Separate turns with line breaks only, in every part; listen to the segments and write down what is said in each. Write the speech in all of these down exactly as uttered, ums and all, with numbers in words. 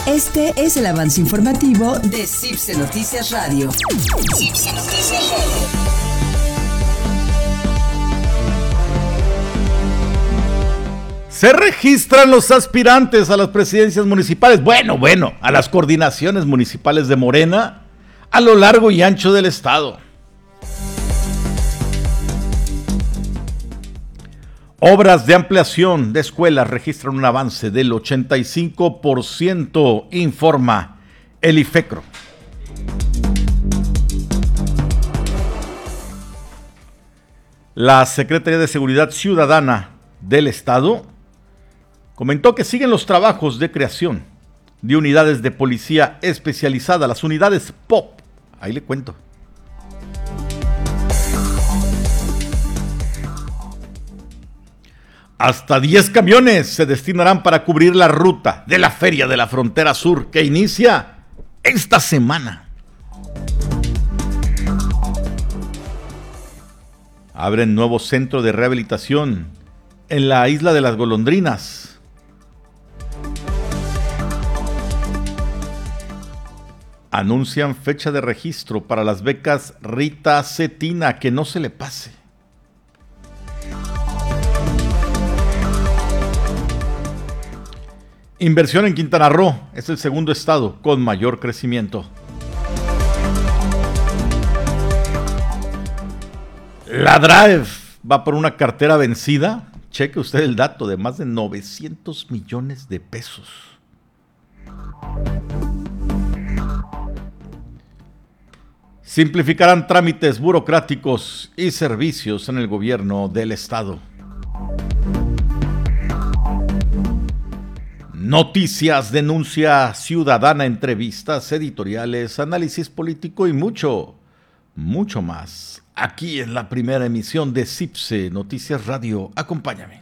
Este es el avance informativo de CIPSE Noticias Radio. CIPSE Noticias Radio.
Se registran los aspirantes a las presidencias municipales, bueno, bueno, a las coordinaciones municipales de Morena, a lo largo y ancho del estado. Obras de ampliación de escuelas registran un avance del ochenta y cinco por ciento, informa el IFECRO. La Secretaría de Seguridad Ciudadana del Estado comentó que siguen los trabajos de creación de unidades de policía especializada, las unidades P O P. Ahí le cuento. Hasta diez camiones se destinarán para cubrir la ruta de la Feria de la Frontera Sur, que inicia esta semana. Abren nuevo centro de rehabilitación en la Isla de las Golondrinas. Anuncian fecha de registro para las becas Rita Cetina, que no se le pase. Inversión en Quintana Roo es el segundo estado con mayor crecimiento. La Drive va por una cartera vencida. Cheque usted el dato de más de novecientos millones de pesos. Simplificarán trámites burocráticos y servicios en el gobierno del estado. Noticias, denuncia ciudadana, entrevistas, editoriales, análisis político y mucho, mucho más. Aquí en la primera emisión de CIPSE Noticias Radio. Acompáñame.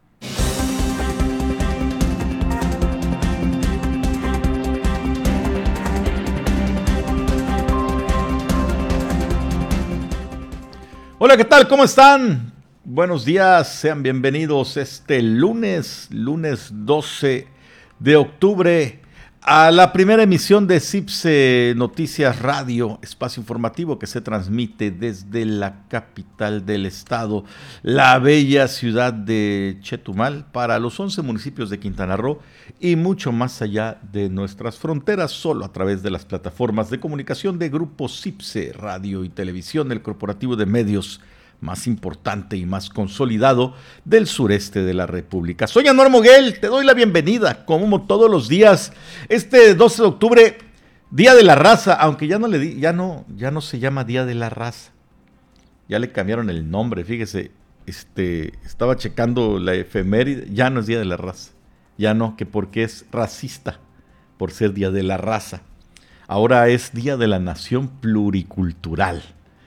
Hola, ¿qué tal? ¿Cómo están? Buenos días, sean bienvenidos este lunes, lunes doce de octubre, a la primera emisión de CIPSE Noticias Radio, espacio informativo que se transmite desde la capital del estado, la bella ciudad de Chetumal, para los once municipios de Quintana Roo y mucho más allá de nuestras fronteras, solo a través de las plataformas de comunicación de Grupo CIPSE Radio y Televisión, el corporativo de medios más importante y más consolidado del sureste de la República. Soy Anuar Moguel, te doy la bienvenida, como todos los días, este doce de octubre, Día de la Raza, aunque ya no le di, ya no, ya no se llama Día de la Raza, ya le cambiaron el nombre, fíjese, este, estaba checando la efeméride, ya no es Día de la Raza, ya no, que porque es racista, por ser Día de la Raza, ahora es Día de la Nación Pluricultural.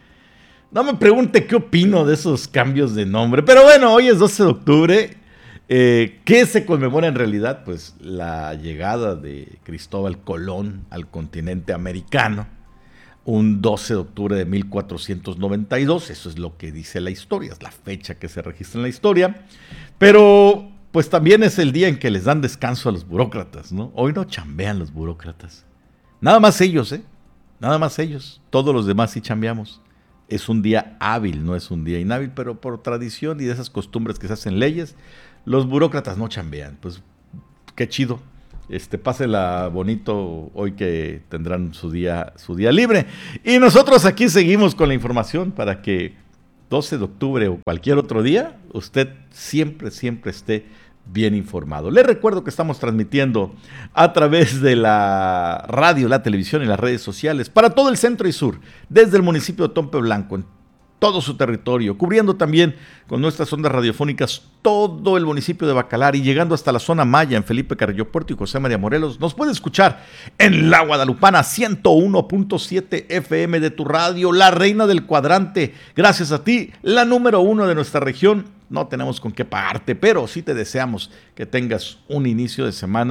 No me pregunte qué opino de esos cambios de nombre, pero bueno, hoy es doce de octubre. Eh, ¿Qué se conmemora en realidad? Pues la llegada de Cristóbal Colón al continente americano, un doce de octubre de mil cuatrocientos noventa y dos, eso es lo que dice la historia, es la fecha que se registra en la historia, pero pues también es el día en que les dan descanso a los burócratas, ¿no? Hoy no chambean los burócratas, nada más ellos, ¿eh? Nada más ellos, todos los demás sí chambeamos. Es un día hábil, no es un día inhábil, pero por tradición y de esas costumbres que se hacen leyes, los burócratas no chambean. Pues qué chido, este, pásela bonito hoy que tendrán su día, su día libre. Y nosotros aquí seguimos con la información para que doce de octubre o cualquier otro día, usted siempre, siempre esté bien informado. Les recuerdo que estamos transmitiendo a través de la radio, la televisión y las redes sociales para todo el centro y sur, desde el municipio de Tompe Blanco, en todo su territorio, cubriendo también con nuestras ondas radiofónicas todo el municipio de Bacalar y llegando hasta la zona Maya en Felipe Carrillo Puerto y José María Morelos. Nos puede escuchar en La Guadalupana ciento uno punto siete F M de tu radio, la reina del cuadrante. Gracias a ti, la número uno de nuestra región. No tenemos con qué pagarte, pero sí te deseamos que tengas un inicio de semana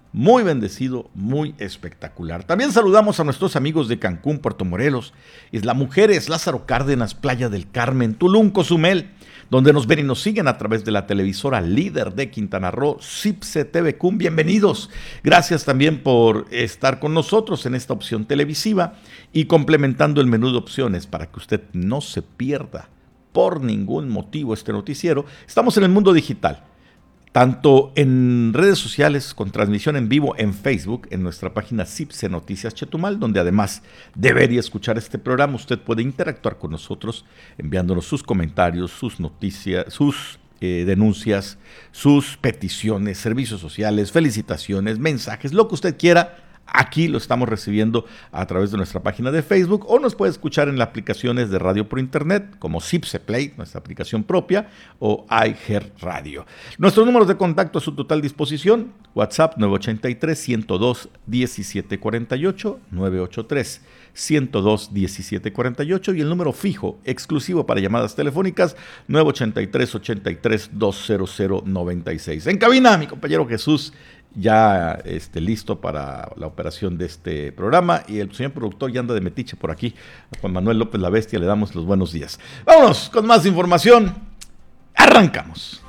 muy bendecido, muy espectacular. También saludamos a nuestros amigos de Cancún, Puerto Morelos, Isla Mujeres, Lázaro Cárdenas, Playa del Carmen, Tulum, Cozumel, donde nos ven y nos siguen a través de la televisora líder de Quintana Roo, CIPSE T V C U M. Bienvenidos. Gracias también por estar con nosotros en esta opción televisiva y complementando el menú de opciones para que usted no se pierda por ningún motivo este noticiero. Estamos en el mundo digital, tanto en redes sociales con transmisión en vivo en Facebook, en nuestra página CIPSE Noticias Chetumal, donde además de ver y escuchar este programa, usted puede interactuar con nosotros enviándonos sus comentarios, sus noticias, sus eh, denuncias, sus peticiones, servicios sociales, felicitaciones, mensajes, lo que usted quiera. Aquí lo estamos recibiendo a través de nuestra página de Facebook o nos puede escuchar en las aplicaciones de radio por internet como CIPSE Play, nuestra aplicación propia, o iHeartRadio. Nuestros números de contacto a su total disposición: WhatsApp nueve ocho tres, uno cero dos, uno siete cuatro ocho, nueve ocho tres, uno cero dos, uno siete cuatro ocho, y el número fijo exclusivo para llamadas telefónicas nueve ocho tres, ocho tres, dos cero cero nueve seis. En cabina, mi compañero Jesús, ya este, listo para la operación de este programa, y el señor productor ya anda de metiche por aquí. A Juan Manuel López La Bestia le damos los buenos días. Vámonos con más información. Arrancamos.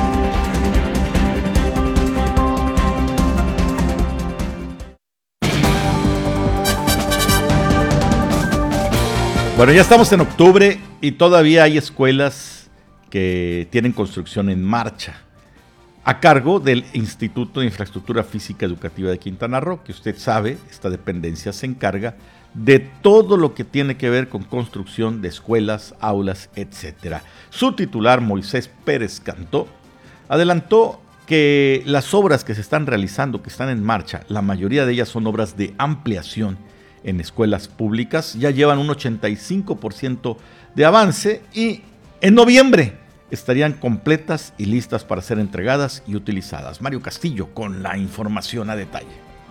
Bueno, ya estamos en octubre y todavía hay escuelas que tienen construcción en marcha, a cargo del Instituto de Infraestructura Física Educativa de Quintana Roo, que usted sabe, esta dependencia se encarga de todo lo que tiene que ver con construcción de escuelas, aulas, etcétera. Su titular, Moisés Pérez Cantó, adelantó que las obras que se están realizando, que están en marcha, la mayoría de ellas son obras de ampliación en escuelas públicas, ya llevan un ochenta y cinco por ciento de avance y en noviembre estarían completas y listas para ser entregadas y utilizadas. Mario Castillo con la información a detalle.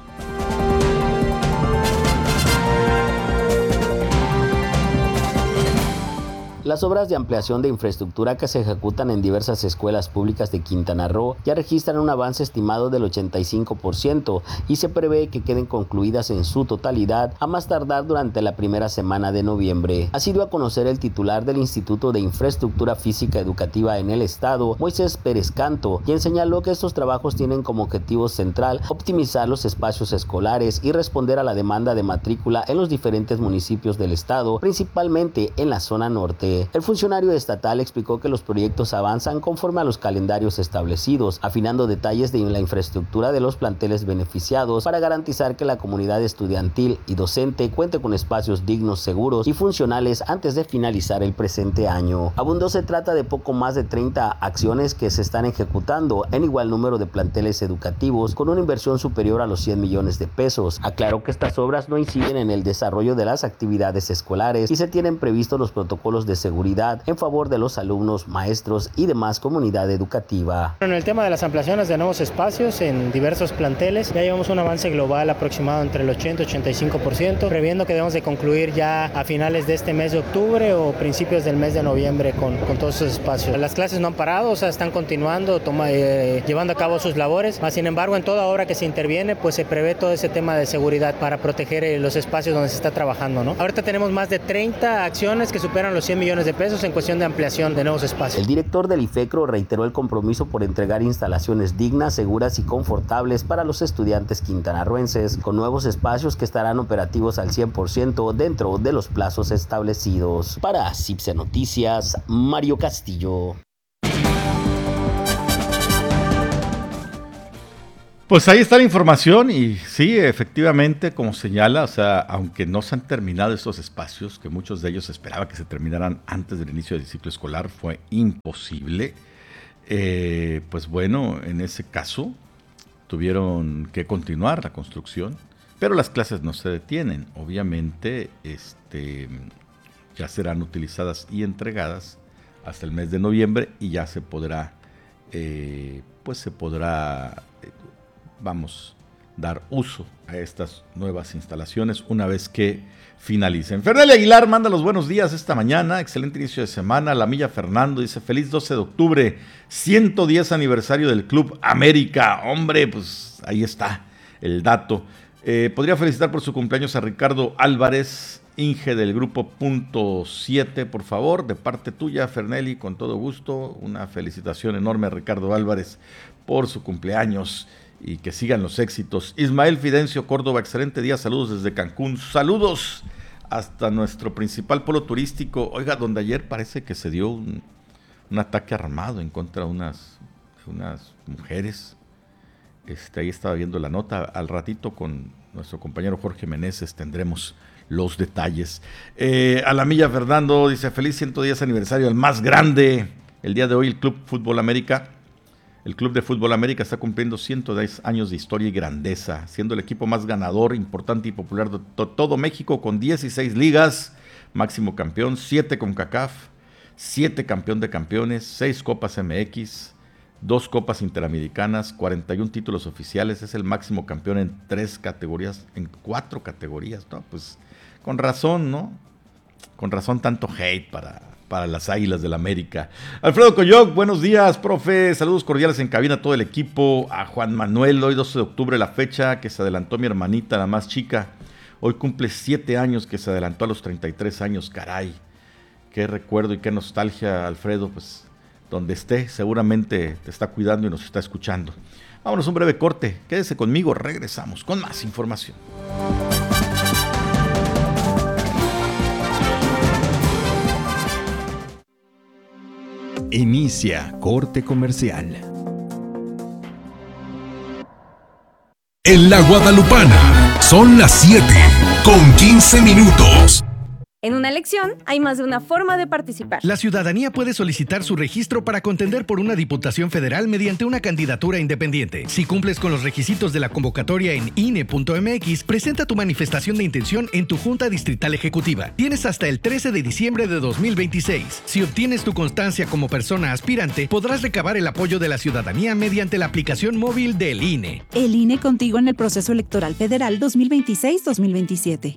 Las obras de ampliación de infraestructura que se ejecutan en diversas escuelas públicas de Quintana Roo ya registran un avance estimado del ochenta y cinco por ciento y se prevé que queden concluidas en su totalidad a más tardar durante la primera semana de noviembre. Así dio a conocer el titular del Instituto de Infraestructura Física Educativa en el estado, Moisés Pérez Cantó, quien señaló que estos trabajos tienen como objetivo central optimizar los espacios escolares y responder a la demanda de matrícula en los diferentes municipios del estado, principalmente en la zona norte. El funcionario estatal explicó que los proyectos avanzan conforme a los calendarios establecidos, afinando detalles de la infraestructura de los planteles beneficiados para garantizar que la comunidad estudiantil y docente cuente con espacios dignos, seguros y funcionales antes de finalizar el presente año. Abundó se trata de poco más de treinta acciones que se están ejecutando en igual número de planteles educativos con una inversión superior a los cien millones de pesos. Aclaró que estas obras no inciden en el desarrollo de las actividades escolares y se tienen previstos los protocolos de seguridad en favor de los alumnos, maestros y demás comunidad educativa.
En el tema de las ampliaciones de nuevos espacios en diversos planteles, ya llevamos un avance global aproximado entre el ochenta y ochenta y cinco por ciento, previendo que debemos de concluir ya a finales de este mes de octubre o principios del mes de noviembre con, con todos esos espacios. Las clases no han parado, o sea, están continuando, toma, eh, llevando a cabo sus labores, más sin embargo, en toda obra que se interviene, pues se prevé todo ese tema de seguridad para proteger eh, los espacios donde se está trabajando, ¿no? Ahorita tenemos más de treinta acciones que superan los cien millones de pesos en cuestión de ampliación de nuevos espacios.
El director del IFECRO reiteró el compromiso por entregar instalaciones dignas, seguras y confortables para los estudiantes quintanarroenses, con nuevos espacios que estarán operativos al cien por ciento dentro de los plazos establecidos. Para CIPSE Noticias, Mario Castillo.
Pues ahí está la información y sí, efectivamente, como señala, o sea, aunque no se han terminado estos espacios, que muchos de ellos esperaba que se terminaran antes del inicio del ciclo escolar, fue imposible. Eh, pues bueno, en ese caso tuvieron que continuar la construcción, pero las clases no se detienen. Obviamente, este, ya serán utilizadas y entregadas hasta el mes de noviembre y ya se podrá, eh, pues se podrá... Eh, vamos, dar uso a estas nuevas instalaciones una vez que finalicen. Fernando Aguilar manda los buenos días esta mañana, excelente inicio de semana. La Milla Fernando dice, feliz doce de octubre, ciento diez aniversario del Club América. Hombre, pues ahí está. el dato. Eh, podría felicitar por su cumpleaños a Ricardo Álvarez, Inge del grupo Punto siete, por favor, de parte tuya, Fernelli, con todo gusto. Una felicitación enorme a Ricardo Álvarez por su cumpleaños y que sigan los éxitos. Ismael Fidencio Córdoba, excelente día, saludos desde Cancún. Saludos hasta nuestro principal polo turístico. Oiga, donde ayer parece que se dio un, un ataque armado en contra de unas, unas mujeres. Este, ahí estaba viendo la nota. Al ratito con nuestro compañero Jorge Meneses tendremos los detalles. Eh, a la milla Fernando dice, feliz ciento diez aniversario, el más grande. El día de hoy el Club Fútbol América, el Club de Fútbol América está cumpliendo ciento diez años de historia y grandeza, siendo el equipo más ganador, importante y popular de to- todo México, con dieciséis ligas, máximo campeón, siete CONCACAF, siete campeón de campeones, seis copas M X, dos copas interamericanas, cuarenta y un títulos oficiales, es el máximo campeón en tres categorías, en cuatro categorías, ¿no? Pues con razón, ¿no? Con razón tanto hate para, para las Águilas del América. Alfredo Coyoc, buenos días, profe, saludos cordiales en cabina a todo el equipo, a Juan Manuel, hoy doce de octubre la fecha que se adelantó mi hermanita, la más chica, hoy cumple siete años que se adelantó a los treinta y tres años, caray, qué recuerdo y qué nostalgia, Alfredo, pues donde esté, seguramente te está cuidando y nos está escuchando. Vámonos a un breve corte, quédese conmigo, regresamos con más información.
Inicia corte comercial.
En la Guadalupana son las siete con quince minutos.
En una elección hay más de una forma de participar.
La ciudadanía puede solicitar su registro para contender por una diputación federal mediante una candidatura independiente. Si cumples con los requisitos de la convocatoria en I N E punto M X, presenta tu manifestación de intención en tu Junta Distrital Ejecutiva. Tienes hasta el trece de diciembre de dos mil veintiséis. Si obtienes tu constancia como persona aspirante, podrás recabar el apoyo de la ciudadanía mediante la aplicación móvil del I N E.
El I N E contigo en el proceso electoral federal dos mil veintiséis dos mil veintisiete.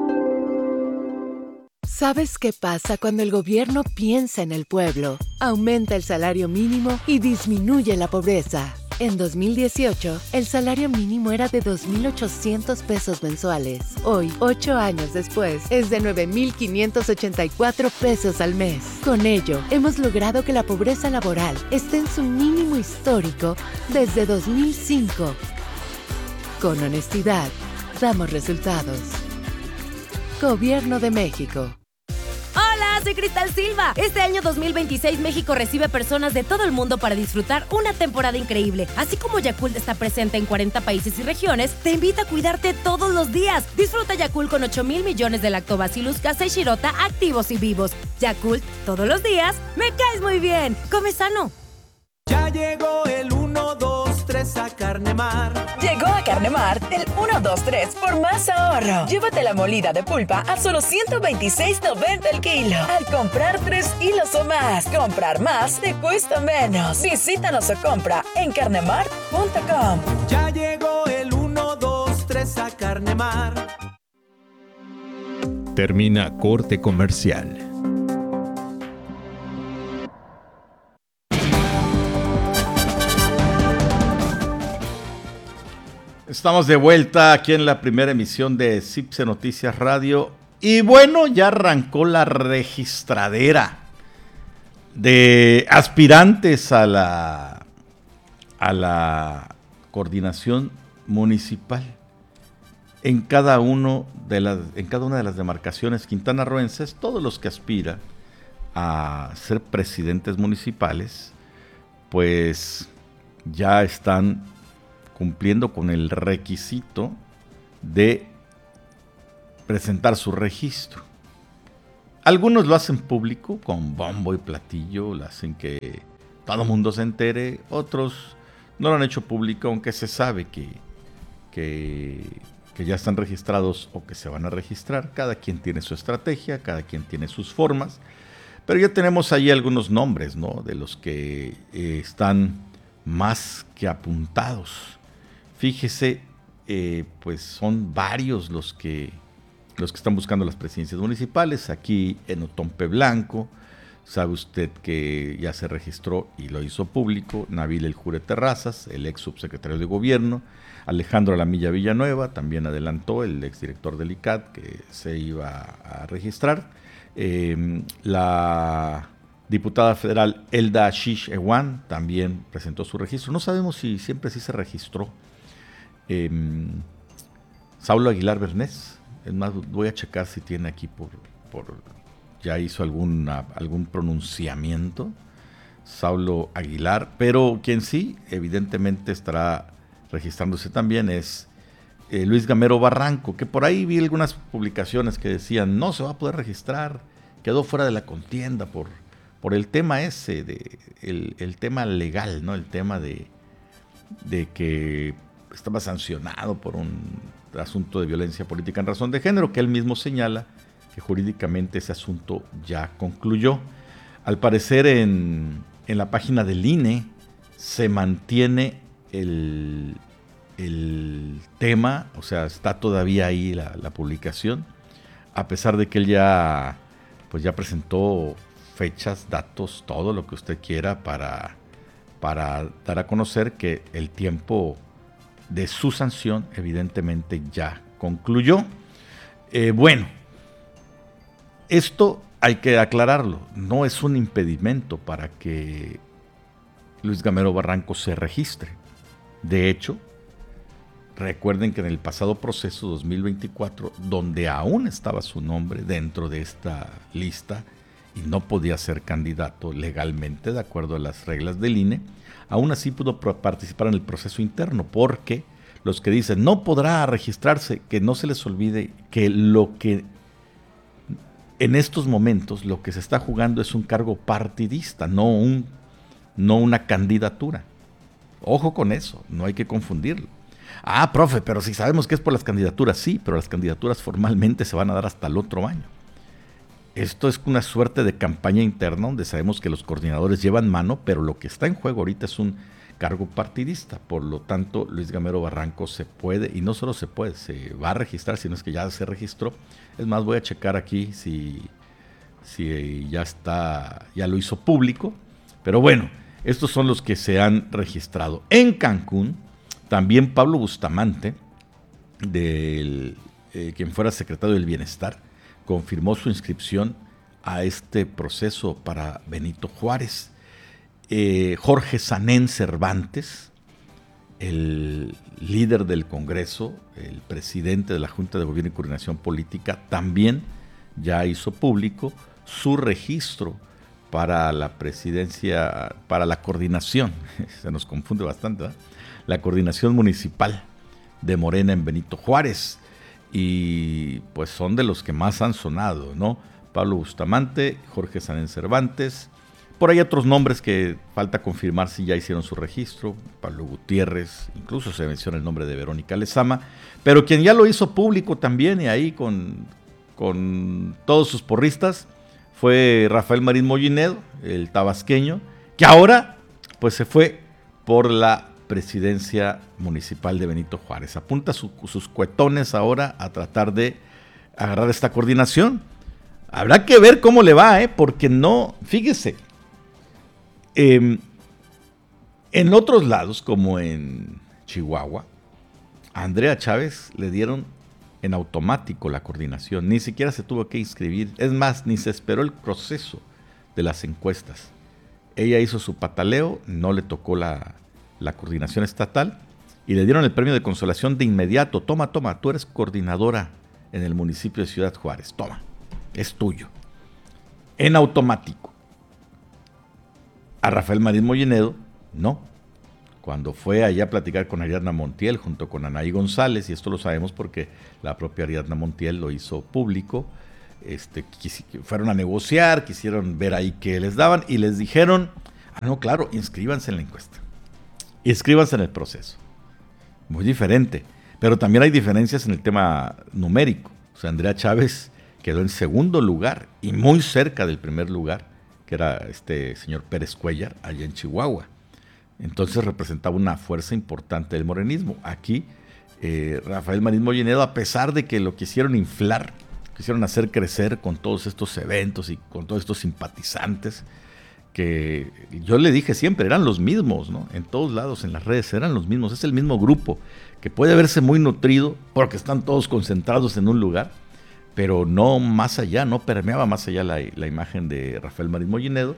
¿Sabes qué pasa cuando el gobierno piensa en el pueblo? Aumenta el salario mínimo y disminuye la pobreza. En dos mil dieciocho, el salario mínimo era de dos mil ochocientos pesos mensuales. Hoy, ocho años después, es de nueve mil quinientos ochenta y cuatro pesos al mes. Con ello, hemos logrado que la pobreza laboral esté en su mínimo histórico desde dos mil cinco. Con honestidad, damos resultados. Gobierno de México.
Hola, soy Cristal Silva. Este año dos mil veintiséis México recibe personas de todo el mundo para disfrutar una temporada increíble. Así como Yakult está presente en cuarenta países y regiones, te invita a cuidarte todos los días. Disfruta Yakult con ocho mil millones de Lactobacillus casei shirota activos y vivos. Yakult, todos los días, me caes muy bien. Come sano.
Ya llegó el uno, dos, tres a Carnemar.
Llegó a Carnemar el uno, dos, tres por más ahorro. Llévate la molida de pulpa a solo ciento veintiséis noventa el kilo. Al comprar tres hilos o más, comprar más te cuesta menos. Visítanos o compra en carnemar punto com.
Ya llegó el uno, dos, tres a Carnemar.
Termina corte comercial.
Estamos de vuelta aquí en la primera emisión de CIPSE Noticias Radio. Y bueno, ya arrancó la registradera de aspirantes a la, a la coordinación municipal en cada, uno de las, en cada una de las demarcaciones quintanarroenses. Todos los que aspiran a ser presidentes municipales, pues ya están cumpliendo con el requisito de presentar su registro. Algunos lo hacen público, con bombo y platillo, lo hacen que todo el mundo se entere. Otros no lo han hecho público, aunque se sabe que, que, que ya están registrados o que se van a registrar. Cada quien tiene su estrategia, cada quien tiene sus formas. Pero ya tenemos ahí algunos nombres, ¿no?, de los que eh, están más que apuntados. Fíjese, eh, pues son varios los que, los que están buscando las presidencias municipales. Aquí en Otompe Blanco Sabe usted que ya se registró y lo hizo público Nabil El Jure Terrazas, el ex subsecretario de Gobierno, Alejandro Alamilla Villanueva, también adelantó, el exdirector del I C A T, que se iba a registrar. Eh, la diputada federal Elda Ashish Ewan también presentó su registro. No sabemos si siempre sí se registró. Eh, Saulo Aguilar Bernés, es más, voy a checar si tiene aquí por... por ya hizo alguna, algún pronunciamiento, Saulo Aguilar, pero quien sí, evidentemente estará registrándose también es eh, Luis Gamero Barranco, que por ahí vi algunas publicaciones que decían, no se va a poder registrar, quedó fuera de la contienda por, por el tema ese, de, el, el tema legal, ¿no? El tema de, de que estaba sancionado por un asunto de violencia política en razón de género, que él mismo señala que jurídicamente ese asunto ya concluyó. Al parecer en, en la página del I N E se mantiene el, el tema, o sea, está todavía ahí la, la publicación, a pesar de que él ya, pues ya presentó fechas, datos, todo lo que usted quiera para, para dar a conocer que el tiempo de su sanción evidentemente ya concluyó. Eh, bueno, esto hay que aclararlo, no es un impedimento para que Luis Gamero Barranco se registre. De hecho, recuerden que en el pasado proceso dos mil veinticuatro, donde aún estaba su nombre dentro de esta lista y no podía ser candidato legalmente de acuerdo a las reglas del I N E, aún así pudo participar en el proceso interno, porque los que dicen no podrá registrarse, que no se les olvide que lo que en estos momentos lo que se está jugando es un cargo partidista, no, un, no una candidatura. Ojo con eso, no hay que confundirlo. Ah, profe, pero si sabemos que es por las candidaturas, sí, pero las candidaturas formalmente se van a dar hasta el otro año. Esto es una suerte de campaña interna donde sabemos que los coordinadores llevan mano, pero lo que está en juego ahorita es un cargo partidista. Por lo tanto, Luis Gamero Barranco se puede, y no solo se puede, se va a registrar, sino es que ya se registró. Es más, voy a checar aquí si, si ya está, ya lo hizo público. Pero bueno, estos son los que se han registrado. En Cancún, también Pablo Bustamante, del, eh, quien fuera secretario del Bienestar, confirmó su inscripción a este proceso para Benito Juárez. Eh, Jorge Sanén Cervantes, el líder del Congreso, el presidente de la Junta de Gobierno y Coordinación Política, también ya hizo público su registro para la presidencia, para la coordinación, se nos confunde bastante, ¿verdad? La coordinación municipal de Morena en Benito Juárez, y pues son de los que más han sonado, ¿no? Pablo Bustamante, Jorge Sanén Cervantes, por ahí otros nombres que falta confirmar si ya hicieron su registro, Pablo Gutiérrez, incluso se menciona el nombre de Verónica Lezama, pero quien ya lo hizo público también y ahí con, con todos sus porristas fue Rafael Marín Mollinedo, el tabasqueño, que ahora pues se fue por la presidencia municipal de Benito Juárez. Apunta su, sus cuetones ahora a tratar de agarrar esta coordinación. Habrá que ver cómo le va, ¿eh? Porque no, fíjese, eh, en otros lados, como en Chihuahua, a Andrea Chávez le dieron en automático la coordinación, ni siquiera se tuvo que inscribir, es más, ni se esperó el proceso de las encuestas. Ella hizo su pataleo, no le tocó la, la coordinación estatal y le dieron el premio de consolación de inmediato. Toma, toma, tú eres coordinadora en el municipio de Ciudad Juárez, toma, es tuyo. En automático. A Rafael Marín Mollinedo, no. Cuando fue allá a platicar con Ariadna Montiel junto con Anaí González, y esto lo sabemos porque la propia Ariadna Montiel lo hizo público, este, quis, fueron a negociar, quisieron ver ahí qué les daban y les dijeron, ah no, claro, inscríbanse en la encuesta, inscríbanse en el proceso. Muy diferente, pero también hay diferencias en el tema numérico. O sea, Andrea Chávez quedó en segundo lugar y muy cerca del primer lugar, que era este señor Pérez Cuellar, allá en Chihuahua. Entonces representaba una fuerza importante del morenismo. Aquí, eh, Rafael Marín Mollinedo, a pesar de que lo quisieron inflar quisieron hacer crecer con todos estos eventos y con todos estos simpatizantes, que yo le dije siempre, eran los mismos, ¿no? En todos lados, en las redes, eran los mismos, es el mismo grupo, que puede verse muy nutrido porque están todos concentrados en un lugar, pero no más allá, no permeaba más allá la, la imagen de Rafael Marín Mollinedo,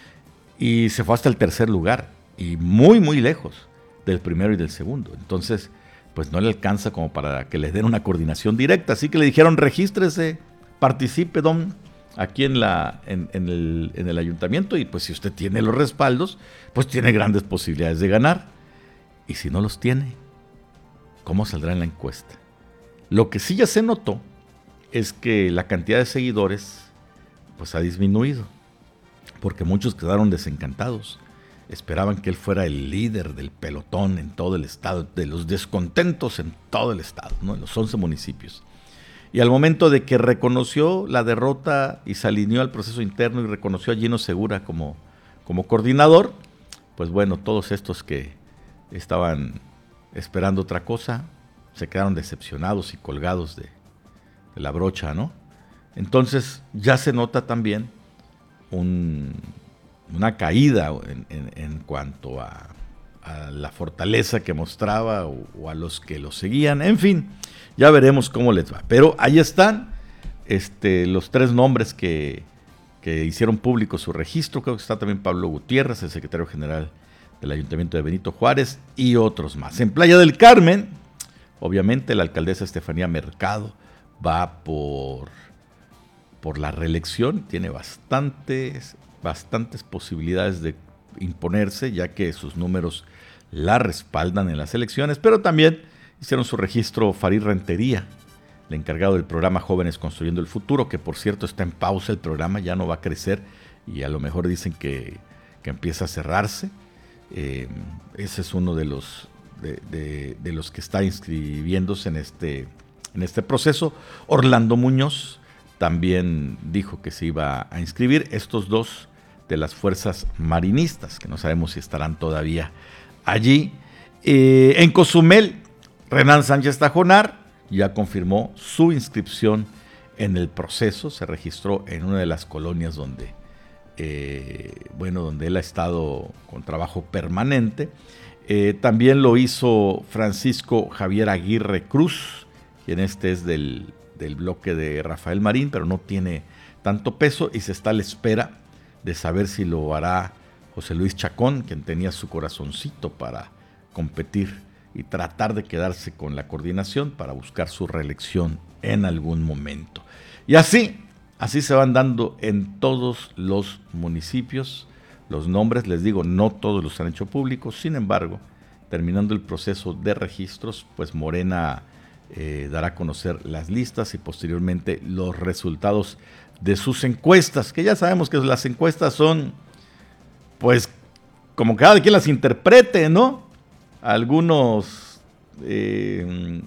y se fue hasta el tercer lugar, y muy, muy lejos del primero y del segundo. Entonces, pues no le alcanza como para que les den una coordinación directa, así que le dijeron, regístrese, participe, don, aquí en, la, en, en, el, en el ayuntamiento, y pues si usted tiene los respaldos, pues tiene grandes posibilidades de ganar. Y si no los tiene, ¿cómo saldrá en la encuesta? Lo que sí ya se notó es que la cantidad de seguidores pues ha disminuido, porque muchos quedaron desencantados. Esperaban que él fuera el líder del pelotón en todo el estado, de los descontentos en todo el estado, ¿no? En los once municipios. Y al momento de que reconoció la derrota y se alineó al proceso interno y reconoció a Gino Segura como, como coordinador, pues bueno, todos estos que estaban esperando otra cosa, se quedaron decepcionados y colgados de, de la brocha, ¿no? Entonces ya se nota también un... una caída en, en, en cuanto a, a la fortaleza que mostraba o, o a los que lo seguían. En fin, ya veremos cómo les va. Pero ahí están este, los tres nombres que, que hicieron público su registro. Creo que está también Pablo Gutiérrez, el secretario general del Ayuntamiento de Benito Juárez, y otros más. En Playa del Carmen, obviamente la alcaldesa Estefanía Mercado va por, por la reelección. Tiene bastantes... bastantes posibilidades de imponerse, ya que sus números la respaldan en las elecciones, pero también hicieron su registro Farid Rentería, el encargado del programa Jóvenes Construyendo el Futuro, que por cierto está en pausa el programa, ya no va a crecer, y a lo mejor dicen que, que empieza a cerrarse. Eh, ese es uno de los, de, de, de los que está inscribiéndose en este, en este proceso. Orlando Muñoz también dijo que se iba a inscribir. Estos dos de las fuerzas marinistas, que no sabemos si estarán todavía allí. Eh, en Cozumel, Renan Sánchez Tajonar ya confirmó su inscripción en el proceso. Se registró en una de las colonias donde, eh, bueno, donde él ha estado con trabajo permanente. Eh, también lo hizo Francisco Javier Aguirre Cruz, quien este es del del bloque de Rafael Marín, pero no tiene tanto peso, y se está a la espera de saber si lo hará José Luis Chacón, quien tenía su corazoncito para competir y tratar de quedarse con la coordinación para buscar su reelección en algún momento. Y así, así se van dando en todos los municipios los nombres. Les digo, no todos los han hecho públicos, sin embargo, terminando el proceso de registros, pues Morena Eh, dará a conocer las listas y posteriormente los resultados de sus encuestas, que ya sabemos que las encuestas son, pues, como cada quien las interprete, ¿no? Algunos eh,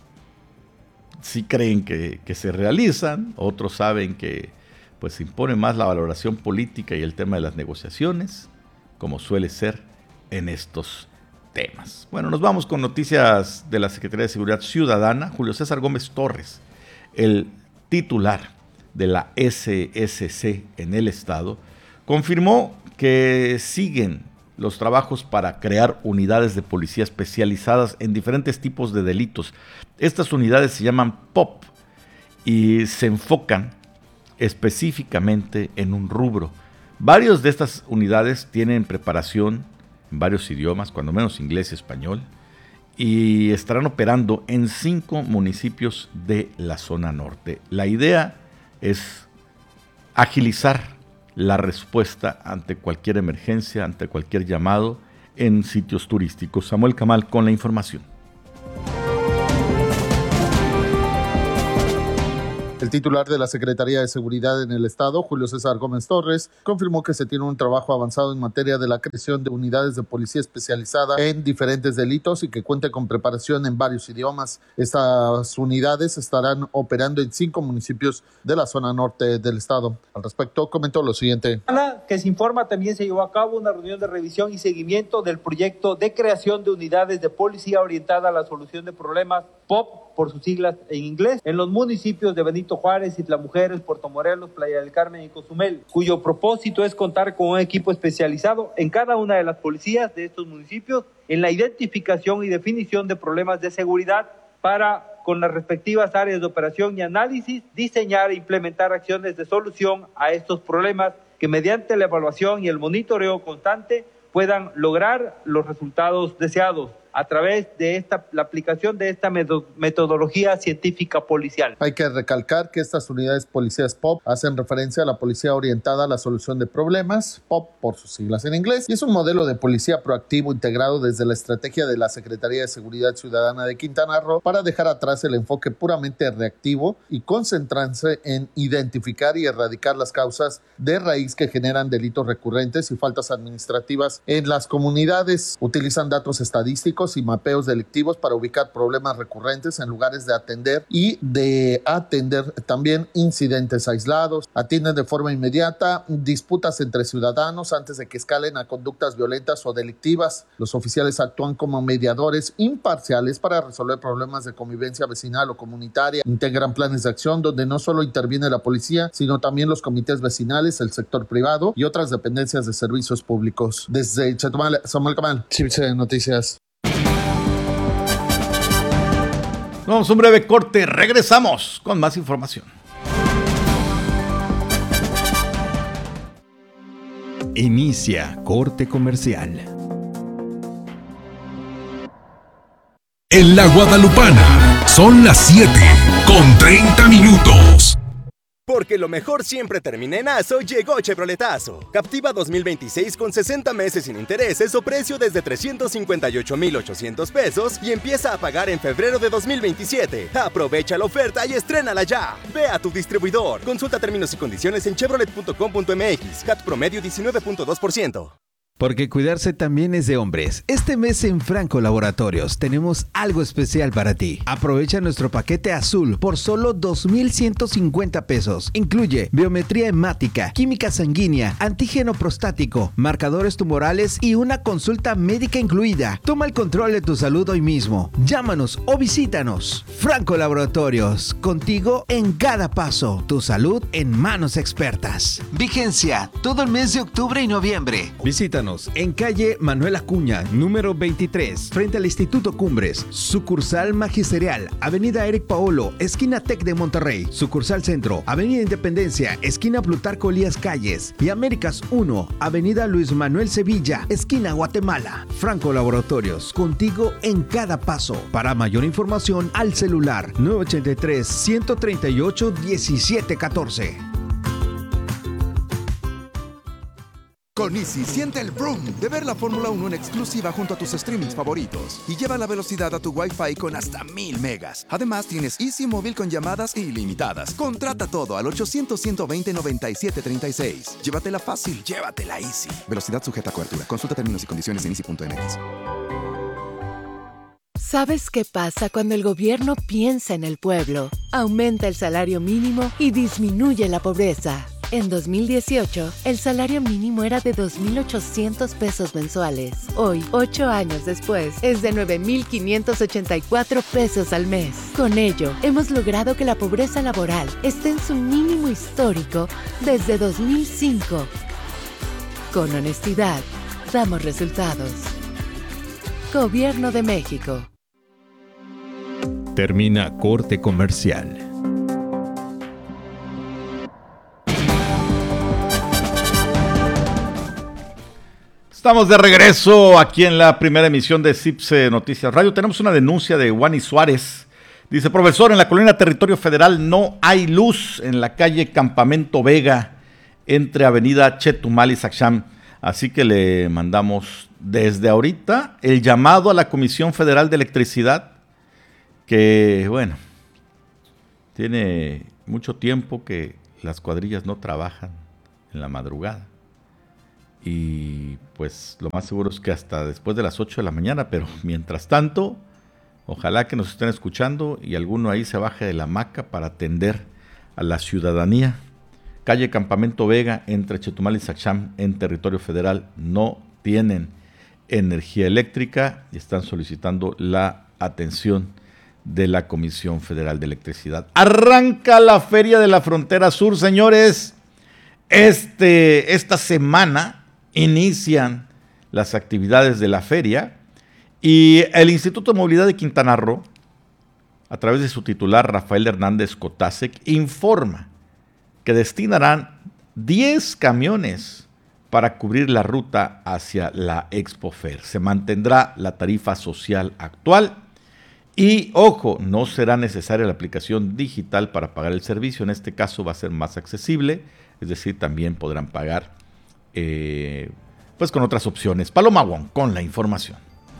sí creen que, que se realizan, otros saben que pues impone más la valoración política y el tema de las negociaciones, como suele ser en estos temas. Bueno, nos vamos con noticias de la Secretaría de Seguridad Ciudadana. Julio César Gómez Torres, el titular de la S S C en el estado, confirmó que siguen los trabajos para crear unidades de policía especializadas en diferentes tipos de delitos. Estas unidades se llaman P O P y se enfocan específicamente en un rubro. Varios de estas unidades tienen preparación en varios idiomas, cuando menos inglés y español, y estarán operando en cinco municipios de la zona norte. La idea es agilizar la respuesta ante cualquier emergencia, ante cualquier llamado en sitios turísticos. Samuel Camal con la información.
El titular de la Secretaría de Seguridad en el Estado, Julio César Gómez Torres, confirmó que se tiene un trabajo avanzado en materia de la creación de unidades de policía especializada en diferentes delitos y que cuenta con preparación en varios idiomas. Estas unidades estarán operando en cinco municipios de la zona norte del Estado. Al respecto, comentó lo siguiente.
Que se informa, también se llevó a cabo una reunión de revisión y seguimiento del proyecto de creación de unidades de policía orientada a la solución de problemas, P O P, por sus siglas en inglés, en los municipios de Benito Benito Juárez, Isla Mujeres, Puerto Morelos, Playa del Carmen y Cozumel, cuyo propósito es contar con un equipo especializado en cada una de las policías de estos municipios en la identificación y definición de problemas de seguridad para, con las respectivas áreas de operación y análisis, diseñar e implementar acciones de solución a estos problemas que mediante la evaluación y el monitoreo constante puedan lograr los resultados deseados a través de esta, la aplicación de esta metodología científica policial.
Hay que recalcar que estas unidades policías P O P hacen referencia a la policía orientada a la solución de problemas, P O P por sus siglas en inglés, y es un modelo de policía proactivo integrado desde la estrategia de la Secretaría de Seguridad Ciudadana de Quintana Roo para dejar atrás el enfoque puramente reactivo y concentrarse en identificar y erradicar las causas de raíz que generan delitos recurrentes y faltas administrativas en las comunidades. Utilizan datos estadísticos y mapeos delictivos para ubicar problemas recurrentes en lugares de atender y de atender también incidentes aislados. Atienden de forma inmediata disputas entre ciudadanos antes de que escalen a conductas violentas o delictivas. Los oficiales actúan como mediadores imparciales para resolver problemas de convivencia vecinal o comunitaria. Integran planes de acción donde no solo interviene la policía, sino también los comités vecinales, el sector privado y otras dependencias de servicios públicos. Desde Chetumal, Samuel Camal, C B C Noticias.
Vamos a un breve corte, regresamos con más información.
Inicia Corte Comercial.
En la Guadalupana son las siete con treinta minutos.
Porque lo mejor siempre termina en Aso, llegó Chevroletazo. Captiva dos mil veintiséis con sesenta meses sin intereses o precio desde trescientos cincuenta y ocho mil ochocientos pesos y empieza a pagar en febrero de dos mil veintisiete. Aprovecha la oferta y estrénala ya. Ve a tu distribuidor. Consulta términos y condiciones en chevrolet punto com punto m x. C A T promedio diecinueve punto dos por ciento.
Porque cuidarse también es de hombres. Este mes en Franco Laboratorios tenemos algo especial para ti. Aprovecha nuestro paquete azul por solo dos mil ciento cincuenta pesos. Incluye biometría hemática, química sanguínea, antígeno prostático, marcadores tumorales y una consulta médica incluida. Toma el control de tu salud hoy mismo. Llámanos o visítanos. Franco Laboratorios, contigo en cada paso. Tu salud en manos expertas. Vigencia todo el mes de octubre y noviembre. Visítanos en calle Manuel Acuña, número veintitrés, frente al Instituto Cumbres, sucursal Magisterial, avenida Eric Paolo, esquina Tec de Monterrey, sucursal Centro, avenida Independencia, esquina Plutarco Elías Calles y Américas uno, avenida Luis Manuel Sevilla, esquina Guatemala. Franco Laboratorios, contigo en cada paso. Para mayor información, al celular nueve ochenta y tres, ciento treinta y ocho, diecisiete catorce.
Con Easy siente el vroom de ver la Fórmula uno en exclusiva junto a tus streamings favoritos y lleva la velocidad a tu Wi-Fi con hasta mil megas. Además tienes Easy Móvil con llamadas ilimitadas. Contrata todo al ochocientos, ciento veinte, noventa y siete treinta y seis. Llévatela fácil, llévatela Easy. Velocidad sujeta a cobertura. Consulta términos y condiciones en easy punto m x.
¿Sabes qué pasa cuando el gobierno piensa en el pueblo? Aumenta el salario mínimo y disminuye la pobreza. En dos mil dieciocho, el salario mínimo era de dos mil ochocientos pesos mensuales. Hoy, ocho años después, es de nueve mil quinientos ochenta y cuatro pesos al mes. Con ello, hemos logrado que la pobreza laboral esté en su mínimo histórico desde dos mil cinco. Con honestidad, damos resultados. Gobierno de México.
Termina Corte Comercial.
Estamos de regreso aquí en la primera emisión de C I P S E Noticias Radio. Tenemos una denuncia de Wani Suárez. Dice: profesor, en la colonia Territorio Federal no hay luz en la calle Campamento Vega entre avenida Chetumal y Saxam. Así que le mandamos desde ahorita el llamado a la Comisión Federal de Electricidad, que bueno, tiene mucho tiempo que las cuadrillas no trabajan en la madrugada. Y pues lo más seguro es que hasta después de las ocho de la mañana, pero mientras tanto, ojalá que nos estén escuchando y alguno ahí se baje de la hamaca para atender a la ciudadanía. Calle Campamento Vega, entre Chetumal y Saxam, en Territorio Federal, no tienen energía eléctrica y están solicitando la atención de la Comisión Federal de Electricidad. Arranca la Feria de la Frontera Sur, señores. Este, esta semana inician las actividades de la feria y el Instituto de Movilidad de Quintana Roo, a través de su titular Rafael Hernández Kotasek, informa que destinarán diez camiones para cubrir la ruta hacia la Expofer. Se mantendrá la tarifa social actual y, ojo, no será necesaria la aplicación digital para pagar el servicio. En este caso va a ser más accesible, es decir, también podrán pagar eh, pues con otras opciones. Paloma Wong con la información.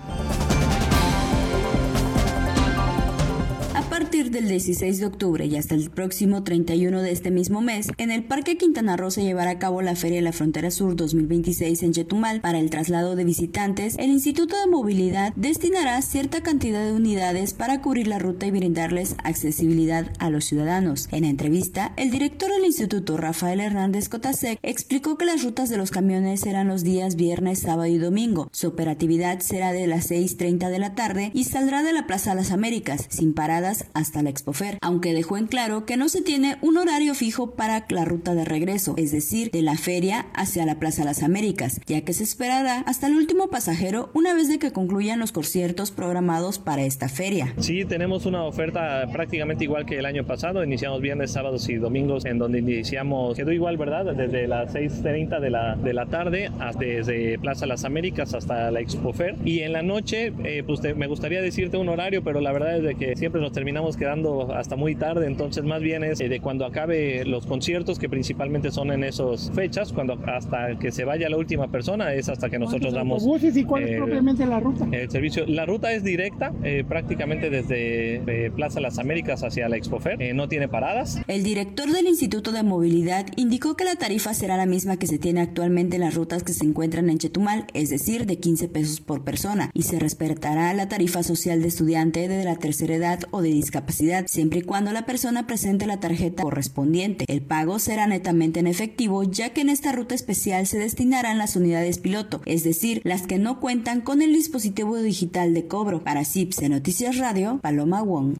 A partir del dieciséis de octubre y hasta el próximo treinta y uno de este mismo mes, en el Parque Quintana Roo se llevará a cabo la Feria de la Frontera Sur dos mil veintiséis en Chetumal. Para el traslado de visitantes, el Instituto de Movilidad destinará cierta cantidad de unidades para cubrir la ruta y brindarles accesibilidad a los ciudadanos. En entrevista, el director del instituto, Rafael Hernández Kotasek, explicó que las rutas de los camiones serán los días viernes, sábado y domingo. Su operatividad será de las seis treinta de la tarde y saldrá de la Plaza Las Américas, sin paradas hasta la Expofer, aunque dejó en claro que no se tiene un horario fijo para la ruta de regreso, es decir, de la feria hacia la Plaza Las Américas, ya que se esperará hasta el último pasajero una vez de que concluyan los conciertos programados para esta feria.
Sí, tenemos una oferta prácticamente igual que el año pasado. Iniciamos viernes, sábados y domingos, en donde iniciamos, quedó igual, ¿verdad? Desde las seis treinta de la, de la tarde, hasta, desde Plaza Las Américas hasta la Expofer. Y en la noche, eh, pues te, me gustaría decirte un horario, pero la verdad es de que siempre nos terminamos quedando hasta muy tarde, entonces más bien es de cuando acabe los conciertos, que principalmente son en esas fechas, cuando hasta que se vaya la última persona, es hasta que nosotros damos
¿Y cuál es eh, propiamente la ruta?
El servicio. La ruta es directa, eh, prácticamente desde eh, Plaza Las Américas hacia la Expofer, eh, no tiene paradas.
El director del Instituto de Movilidad indicó que la tarifa será la misma que se tiene actualmente en las rutas que se encuentran en Chetumal, es decir, de quince pesos por persona, y se respetará la tarifa social de estudiante de la tercera edad o de discapacidad, siempre y cuando la persona presente la tarjeta correspondiente. El pago será netamente en efectivo, ya que en esta ruta especial se destinarán las unidades piloto, es decir, las que no cuentan con el dispositivo digital de cobro. Para C I P S Noticias Radio, Paloma Wong.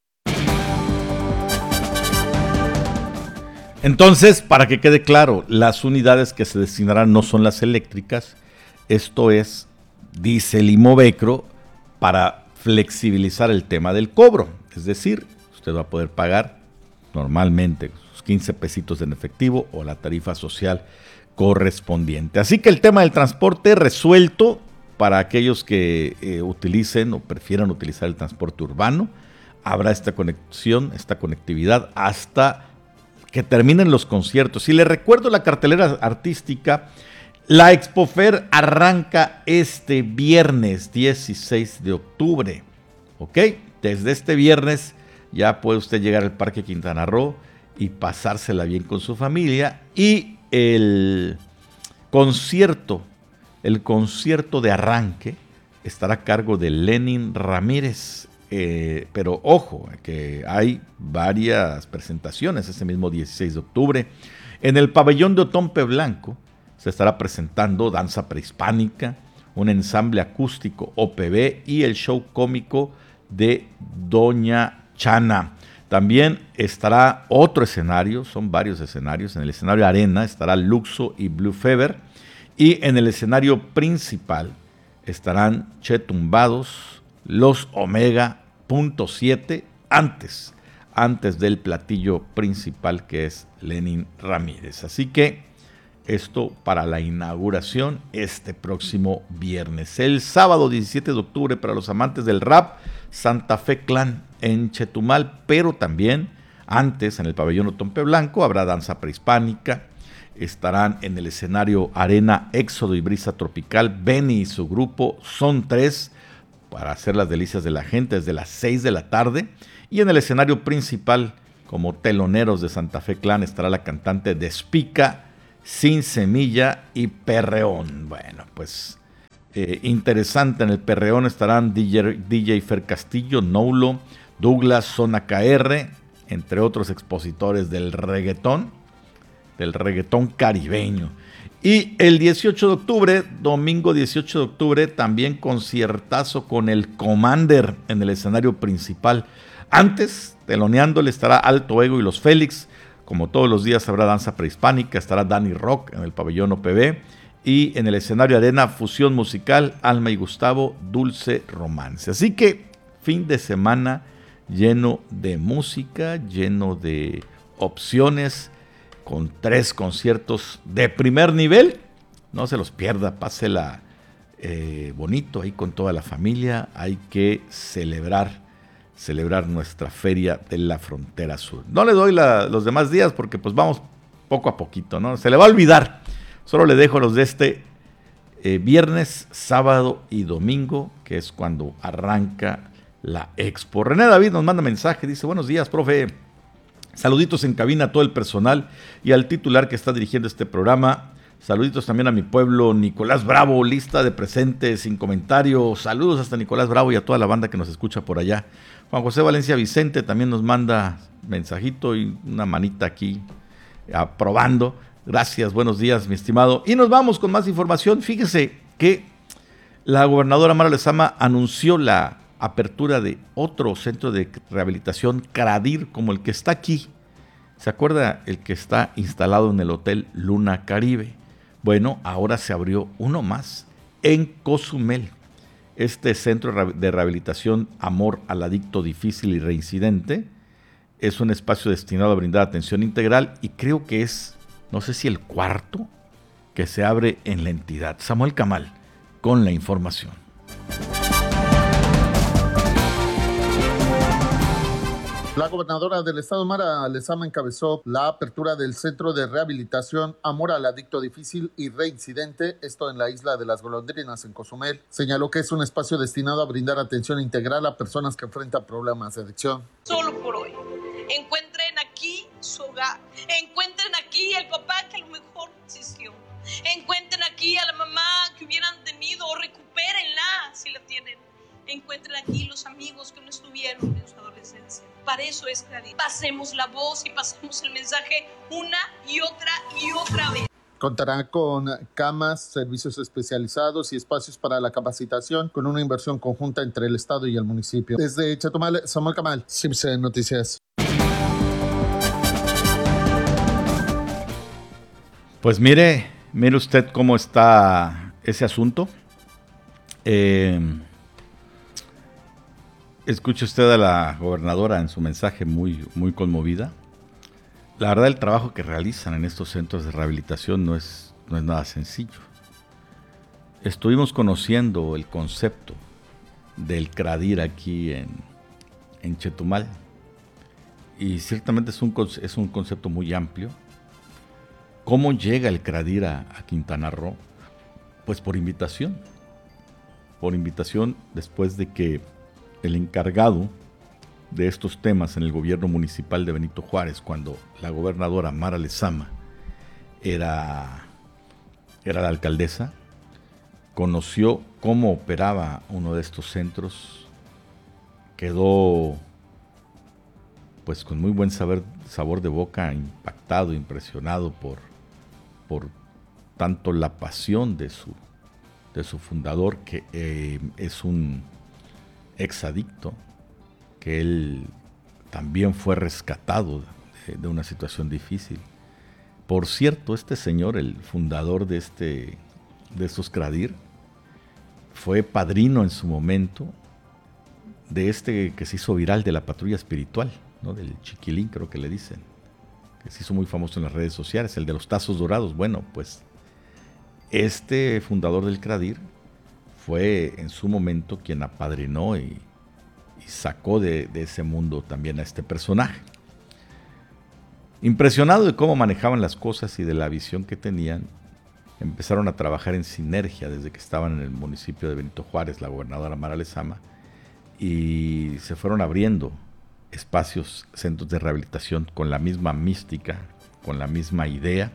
Entonces, para que quede claro, las unidades que se destinarán no son las eléctricas. Esto es, dice el Imovecro, para flexibilizar el tema del cobro. Es decir, usted va a poder pagar normalmente sus quince pesitos en efectivo o la tarifa social correspondiente. Así que el tema del transporte resuelto para aquellos que eh, utilicen o prefieran utilizar el transporte urbano. Habrá esta conexión, esta conectividad hasta que terminen los conciertos. Y les recuerdo la cartelera artística. La Expofer arranca este viernes dieciséis de octubre. ¿Ok? Desde este viernes ya puede usted llegar al Parque Quintana Roo y pasársela bien con su familia. Y el concierto, el concierto de arranque estará a cargo de Lenin Ramírez. Eh, pero ojo, que hay varias presentaciones ese mismo dieciséis de octubre. En el pabellón de Otompe Blanco se estará presentando danza prehispánica, un ensamble acústico O P B y el show cómico de Doña Chana. También estará otro escenario, son varios escenarios. En el escenario Arena estará Luxo y Blue Fever. Y en el escenario principal estarán Che Tumbados, Los Omega punto siete, antes, antes del platillo principal que es Lenin Ramírez. Así que esto para la inauguración este próximo viernes. El sábado diecisiete de octubre para los amantes del rap, Santa Fe Clan en Chetumal, pero también antes en el pabellón Otompe Blanco habrá danza prehispánica. Estarán en el escenario Arena, Éxodo y Brisa Tropical, Benny y su grupo Son Tres, para hacer las delicias de la gente desde las seis de la tarde. Y en el escenario principal, como teloneros de Santa Fe Clan, estará la cantante Despica, Sin Semilla y Perreón. Bueno, pues eh, interesante. En el Perreón estarán D J, D J Fer Castillo, Noulo, Douglas, Zona K R, entre otros expositores del reggaetón, del reggaetón caribeño. Y el dieciocho de octubre, domingo dieciocho de octubre, también conciertazo con el Commander en el escenario principal. Antes, teloneándole, estará Alto Ego y los Félix. Como todos los días habrá danza prehispánica, estará Danny Rock en el pabellón O P B. Y en el escenario Arena, fusión musical, Alma y Gustavo, Dulce Romance. Así que fin de semana lleno de música, lleno de opciones, con tres conciertos de primer nivel. No se los pierda, pásela eh, bonito ahí con toda la familia. Hay que celebrar, celebrar nuestra feria de la frontera sur. No le doy la, los demás días porque pues vamos poco a poquito, ¿no? Se le va a olvidar. Solo le dejo los de este eh, viernes, sábado y domingo, que es cuando arranca la expo. René David nos manda mensaje, dice: buenos días, profe. Saluditos en cabina a todo el personal y al titular que está dirigiendo este programa. Saluditos también a mi pueblo, Nicolás Bravo, lista de presentes, sin comentarios. Saludos hasta Nicolás Bravo y a toda la banda que nos escucha por allá. Juan José Valencia Vicente también nos manda mensajito y una manita aquí aprobando. Gracias, buenos días, mi estimado. Y nos vamos con más información. Fíjese que la gobernadora Mara Lezama anunció la apertura de otro centro de rehabilitación CRADIR como el que está aquí. ¿Se acuerda el que está instalado en el Hotel Luna Caribe? Bueno, ahora se abrió uno más en Cozumel. Este centro de rehabilitación Amor al Adicto Difícil y Reincidente es un espacio destinado a brindar atención integral y creo que es, no sé si el cuarto que se abre en la entidad. Samuel Camal con la información.
La gobernadora del estado, Mara Lezama, encabezó la apertura del Centro de Rehabilitación Amor al Adicto Difícil y Reincidente, esto en la isla de las Golondrinas, en Cozumel. Señaló que es un espacio destinado a brindar atención integral a personas que enfrentan problemas de adicción.
Solo por hoy. Encuentren aquí su hogar. Encuentren aquí el papá que a lo mejor existió. Encuentren aquí a la mamá que hubieran tenido o recupérenla si la tienen. Encuentren aquí los amigos que no estuvieron en su adolescencia. Para eso es CRADIR. Pasemos la voz y pasemos el mensaje una y otra y otra vez.
Contará con camas, servicios especializados y espacios para la capacitación, con una inversión conjunta entre el estado y el municipio. Desde Chetumal, Samuel Camal, C I M C N Noticias.
Pues mire, mire usted cómo está ese asunto. Eh... Escuche usted a la gobernadora en su mensaje muy, muy conmovida. La verdad, el trabajo que realizan en estos centros de rehabilitación no es, no es nada sencillo. Estuvimos conociendo el concepto del CRADIR aquí en, en Chetumal y ciertamente es un, es un concepto muy amplio. ¿Cómo llega el CRADIR a, a Quintana Roo? Pues por invitación. Por invitación después de que el encargado de estos temas en el gobierno municipal de Benito Juárez, cuando la gobernadora Mara Lezama era, era la alcaldesa, conoció cómo operaba uno de estos centros, quedó pues con muy buen saber, sabor de boca, impactado, impresionado por, por tanto la pasión de su, de su fundador, que eh, es un exadicto, que él también fue rescatado de, de una situación difícil. Por cierto, este señor, el fundador de, este, de estos CRADIR, fue padrino en su momento de este que se hizo viral de la patrulla espiritual, ¿no? Del Chiquilín, creo que le dicen, que se hizo muy famoso en las redes sociales, el de los tazos dorados. Bueno, pues este fundador del CRADIR fue en su momento quien apadrinó y, y sacó de, de ese mundo también a este personaje. Impresionado de cómo manejaban las cosas y de la visión que tenían, empezaron a trabajar en sinergia desde que estaban en el municipio de Benito Juárez, la gobernadora Mara Lezama, y se fueron abriendo espacios, centros de rehabilitación con la misma mística, con la misma idea.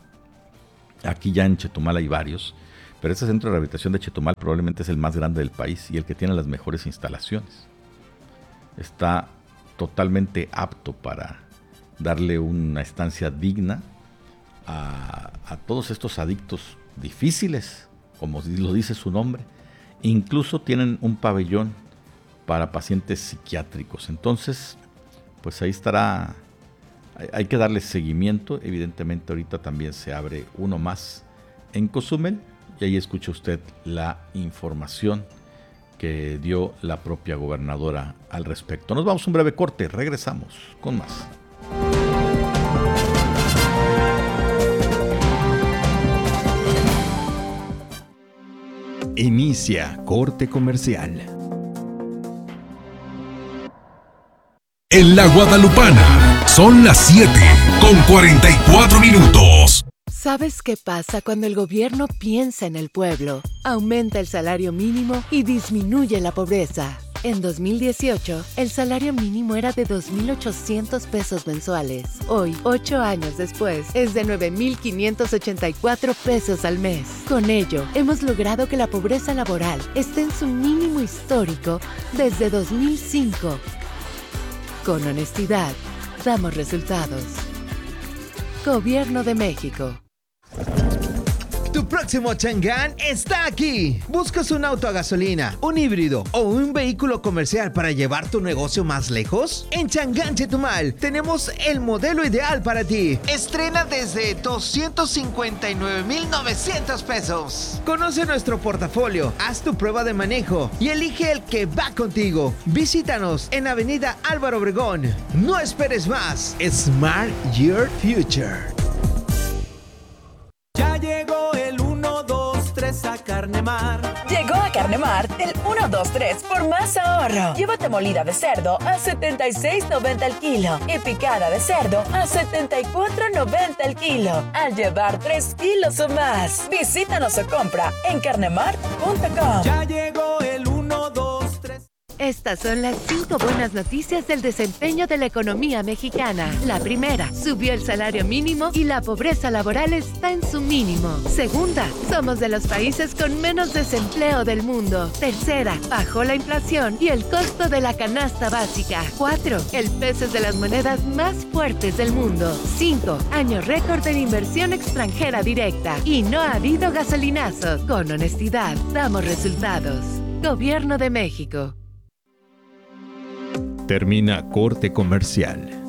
Aquí ya en Chetumal hay varios, pero este centro de rehabilitación de Chetumal probablemente es el más grande del país y el que tiene las mejores instalaciones. Está totalmente apto para darle una estancia digna a, a todos estos adictos difíciles, como lo dice su nombre. Incluso tienen un pabellón para pacientes psiquiátricos. Entonces, pues ahí estará, hay, hay que darle seguimiento. Evidentemente ahorita también se abre uno más en Cozumel y ahí escucha usted la información que dio la propia gobernadora al respecto. Nos vamos a un breve corte, regresamos con más.
Inicia corte comercial.
En la Guadalupana son las siete con cuarenta y cuatro minutos.
¿Sabes qué pasa cuando el gobierno piensa en el pueblo? Aumenta el salario mínimo y disminuye la pobreza. En dos mil dieciocho, el salario mínimo era de dos mil ochocientos pesos mensuales. Hoy, ocho años después, es de nueve mil quinientos ochenta y cuatro pesos al mes. Con ello, hemos logrado que la pobreza laboral esté en su mínimo histórico desde dos mil cinco. Con honestidad, damos resultados. Gobierno de México.
Tu próximo Chang'an está aquí. ¿Buscas un auto a gasolina, un híbrido o un vehículo comercial para llevar tu negocio más lejos? En Chang'an Chetumal tenemos el modelo ideal para ti. Estrena desde doscientos cincuenta y nueve mil novecientos pesos. Conoce nuestro portafolio, haz tu prueba de manejo y elige el que va contigo. Visítanos en Avenida Álvaro Obregón. No esperes más. Smart Your Future.
Ya llegó el uno, dos, tres a Carnemar.
Llegó a Carnemar el uno, dos, tres por más ahorro. Llévate molida de cerdo a setenta y seis noventa el kilo y picada de cerdo a setenta y cuatro noventa el kilo. Al llevar tres kilos o más. Visítanos o compra en carnemar punto com.
Ya llegó el uno, dos, tres.
Estas son las cinco buenas noticias del desempeño de la economía mexicana. La primera, subió el salario mínimo y la pobreza laboral está en su mínimo. Segunda, somos de los países con menos desempleo del mundo. Tercera, bajó la inflación y el costo de la canasta básica. Cuatro, el peso es de las monedas más fuertes del mundo. Cinco, año récord en inversión extranjera directa. Y no ha habido gasolinazos. Con honestidad, damos resultados. Gobierno de México.
Termina corte comercial.